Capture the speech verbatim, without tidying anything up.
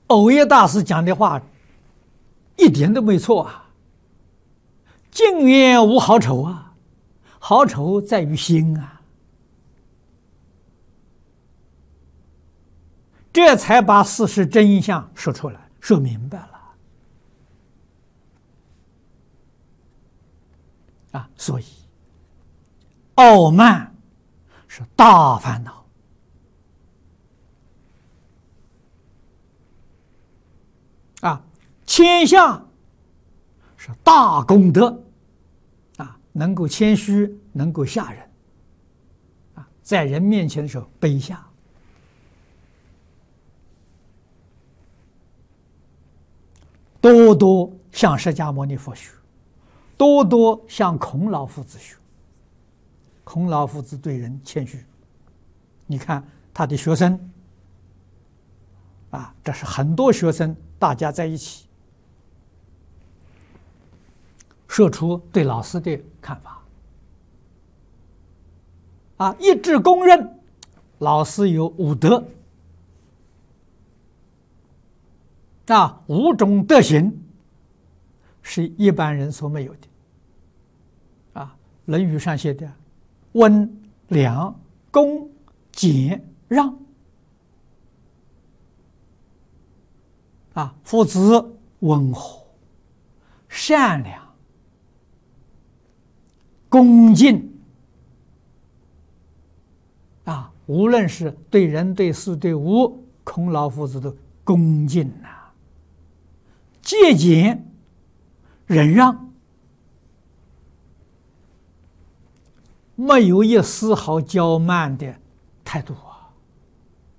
藕耶大师讲的话一点都没错啊！境缘无好丑啊，好丑在于心啊。这才把事实真相说出来，说明白了啊！所以，傲慢是大烦恼。啊，谦下是大功德啊，能够谦虚，能够下人啊，在人面前的时候卑下。多多向释迦牟尼佛学，多多向孔老夫子学。孔老夫子对人谦虚，你看他的学生啊，这是很多学生大家在一起说出对老师的看法啊，一致公认老师有五德啊，五种德行是一般人所没有的啊，《论语》上写的温良恭俭让啊，父子温和、善良、恭敬啊，无论是对人、对事、对物，孔老夫子都恭敬呐、啊，节俭、忍让，没有一丝毫骄慢的态度。